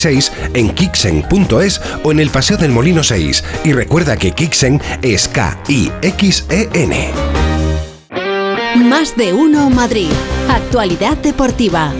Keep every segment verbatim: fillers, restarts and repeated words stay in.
seis en Kixen punto es o en el Paseo del Molino seis. Y recuerda que Kixen es K I X E N. Más de uno Madrid. Actualidad deportiva.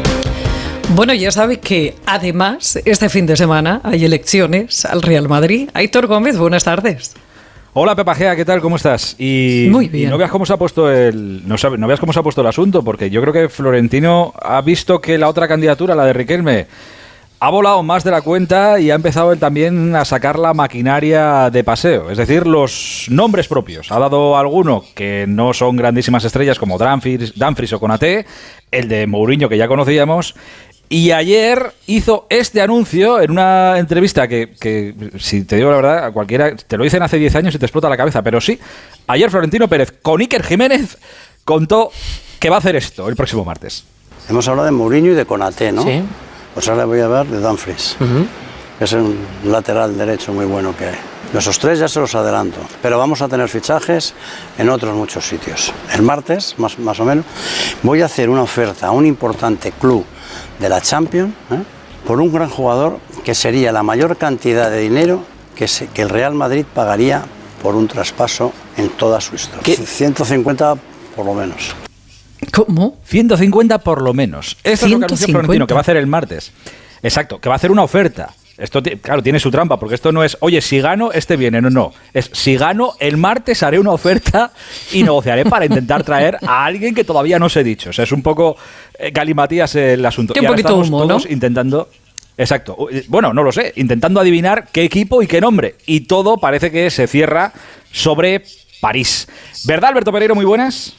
Bueno, ya sabes que además este fin de semana hay elecciones al Real Madrid. Aitor Gómez, buenas tardes. Hola Pepa Gea, ¿qué tal? ¿Cómo estás? Y, Muy bien. Y no veas cómo se ha puesto el no, sabe, no veas cómo se ha puesto el asunto, porque yo creo que Florentino ha visto que la otra candidatura, la de Riquelme, ha volado más de la cuenta y ha empezado él también a sacar la maquinaria de paseo, es decir, los nombres propios. Ha dado alguno que no son grandísimas estrellas como Dumfries, Dumfries o Konaté, el de Mourinho que ya conocíamos. Y ayer hizo este anuncio en una entrevista que, que, si te digo la verdad, a cualquiera te lo dicen hace diez años y te explota la cabeza, pero sí, ayer Florentino Pérez con Iker Jiménez contó que va a hacer esto el próximo martes. Hemos hablado de Mourinho y de Konaté, ¿no? Sí. Pues ahora voy a hablar de Dumfries, uh-huh. que es un lateral derecho muy bueno que hay. Esos tres ya se los adelanto, pero vamos a tener fichajes en otros muchos sitios. El martes, más, más o menos, voy a hacer una oferta a un importante club de la Champions, ¿eh? por un gran jugador que sería la mayor cantidad de dinero que, se, que el Real Madrid pagaría por un traspaso en toda su historia. ¿Qué? ciento cincuenta por lo menos. ¿Cómo? ciento cincuenta por lo menos. Esto es lo que anunció Florentino, que va a hacer el martes. Exacto, que va a hacer una oferta. Esto, claro, tiene su trampa, porque esto no es, oye, si gano, este viene. No, no. Es, si gano, el martes haré una oferta y negociaré para intentar traer a alguien que todavía no os he dicho. O sea, es un poco eh, galimatías el asunto. Que y un ahora poquito estamos humo, todos ¿no? intentando... Exacto. Bueno, no lo sé. Intentando adivinar qué equipo y qué nombre. Y todo parece que se cierra sobre París. ¿Verdad, Alberto Pereiro? Muy buenas.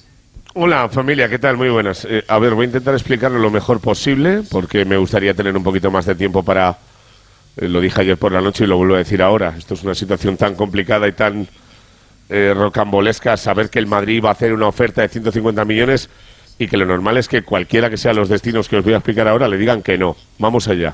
Hola familia, ¿qué tal? Muy buenas. Eh, a ver, voy a intentar explicarlo lo mejor posible porque me gustaría tener un poquito más de tiempo para... Eh, lo dije ayer por la noche y lo vuelvo a decir ahora. Esto es una situación tan complicada y tan eh, rocambolesca. Saber que el Madrid va a hacer una oferta de ciento cincuenta millones y que lo normal es que cualquiera que sean los destinos que os voy a explicar ahora le digan que no. Vamos allá.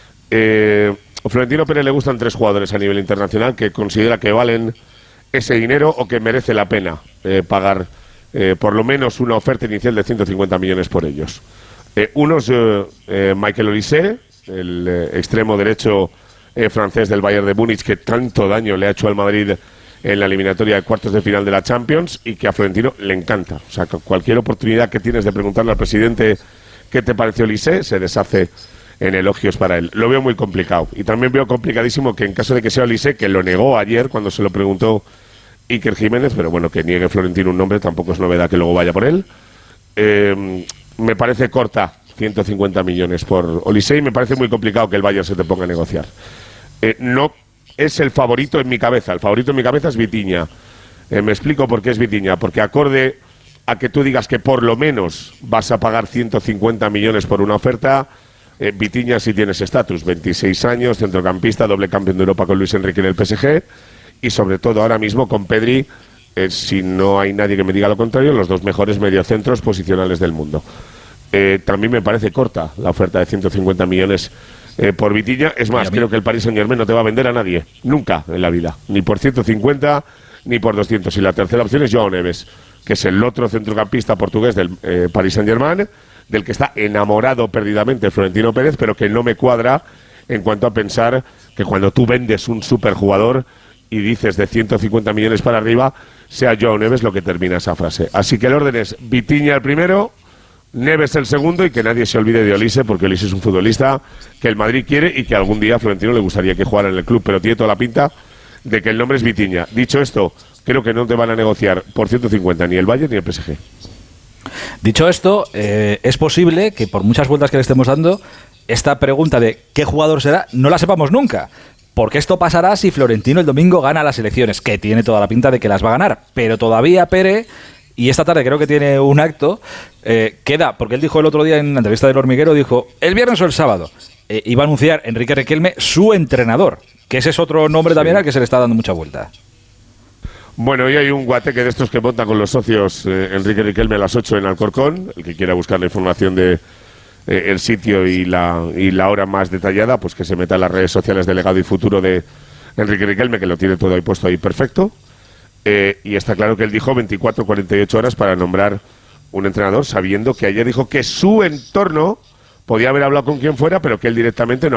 Eh, a Florentino Pérez le gustan tres jugadores a nivel internacional que considera que valen ese dinero o que merece la pena eh, pagar Eh, por lo menos una oferta inicial de ciento cincuenta millones por ellos. Eh, uno es eh, eh, Michael Olise, el eh, extremo derecho eh, francés del Bayern de Múnich, que tanto daño le ha hecho al Madrid en la eliminatoria de cuartos de final de la Champions y que a Florentino le encanta. O sea, que cualquier oportunidad que tienes de preguntarle al presidente qué te pareció Olise, se deshace en elogios para él. Lo veo muy complicado. Y también veo complicadísimo que en caso de que sea Olise, que lo negó ayer cuando se lo preguntó Iker Jiménez, pero bueno, que niegue Florentino un nombre tampoco es novedad que luego vaya por él. Eh, me parece corta ciento cincuenta millones por Olise y me parece muy complicado que el Bayern se te ponga a negociar. Eh, no es el favorito en mi cabeza, el favorito en mi cabeza es Vitinha. Eh, me explico por qué es Vitinha, porque acorde a que tú digas que por lo menos vas a pagar ciento cincuenta millones por una oferta, eh, Vitinha sí tienes estatus, veintiséis años, centrocampista, doble campeón de Europa con Luis Enrique en el P S G. Y sobre todo ahora mismo con Pedri, eh, si no hay nadie que me diga lo contrario, los dos mejores mediocentros posicionales del mundo. Eh, también me parece corta la oferta de ciento cincuenta millones eh, por Vitinha. Es más, creo que el Paris Saint-Germain no te va a vender a nadie, nunca en la vida. Ni por ciento cincuenta, ni por doscientos. Y la tercera opción es João Neves, que es el otro centrocampista portugués del eh, Paris Saint-Germain, del que está enamorado perdidamente Florentino Pérez, pero que no me cuadra en cuanto a pensar que cuando tú vendes un superjugador y dices de ciento cincuenta millones para arriba, sea João Neves lo que termina esa frase. Así que el orden es Vitinha el primero, Neves el segundo y que nadie se olvide de Olise, porque Olise es un futbolista que el Madrid quiere y que algún día a Florentino le gustaría que jugara en el club, pero tiene toda la pinta de que el nombre es Vitinha. Dicho esto, creo que no te van a negociar por ciento cincuenta ni el Bayern ni el P S G. Dicho esto, eh, es posible que por muchas vueltas que le estemos dando, esta pregunta de qué jugador será, no la sepamos nunca. Porque esto pasará si Florentino el domingo gana las elecciones, que tiene toda la pinta de que las va a ganar. Pero todavía Pere, y esta tarde creo que tiene un acto, eh, queda, porque él dijo el otro día en la entrevista del Hormiguero, dijo, el viernes o el sábado, eh, iba a anunciar Enrique Riquelme su entrenador, que ese es otro nombre sí. también al que se le está dando mucha vuelta. Bueno, hoy hay un guateque de estos que monta con los socios eh, Enrique Riquelme a las ocho en Alcorcón, el que quiera buscar la información de... el sitio y la, y la hora más detallada, pues que se meta en las redes sociales de Legado y Futuro de Enrique Riquelme, que lo tiene todo ahí puesto ahí perfecto. Eh, y está claro que él dijo veinticuatro a cuarenta y ocho horas para nombrar un entrenador, sabiendo que ayer dijo que su entorno podía haber hablado con quien fuera, pero que él directamente no